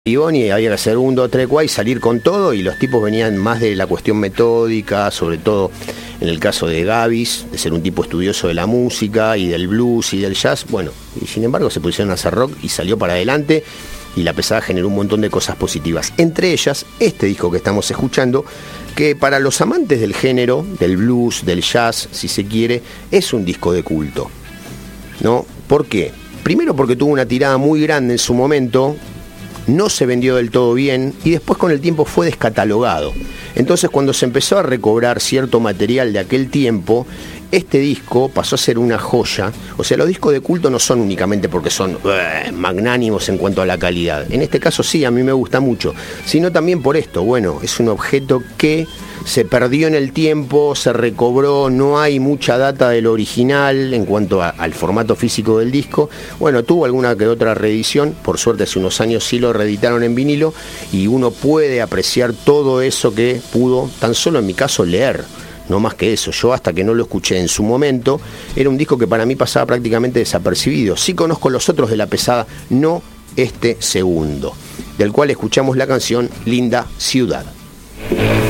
Y había que hacer 1, 2, 3, 4 y salir con todo, y los tipos venían más de la cuestión metódica, sobre todo en el caso de Gabis, de ser un tipo estudioso de la música y del blues y del jazz. Bueno, y sin embargo se pusieron a hacer rock y salió para adelante, y La Pesada generó un montón de cosas positivas, entre ellas este disco que estamos escuchando, que para los amantes del género, del blues, del jazz, si se quiere, es un disco de culto, ¿no? ¿Por qué? Primero porque tuvo una tirada muy grande en su momento, no se vendió del todo bien y después con el tiempo fue descatalogado. Entonces, cuando se empezó a recobrar cierto material de aquel tiempo, este disco pasó a ser una joya. O sea, los discos de culto no son únicamente porque son magnánimos en cuanto a la calidad. En este caso sí, a mí me gusta mucho, sino también por esto. Bueno, es un objeto que se perdió en el tiempo, se recobró, no hay mucha data del original en cuanto al formato físico del disco. Bueno, tuvo alguna que otra reedición, por suerte hace unos años sí lo reeditaron en vinilo, y uno puede apreciar todo eso que pudo, tan solo en mi caso, leer. No más que eso, yo hasta que no lo escuché en su momento, era un disco que para mí pasaba prácticamente desapercibido. Sí conozco los otros de La Pesada, no este segundo, del cual escuchamos la canción Linda Ciudad.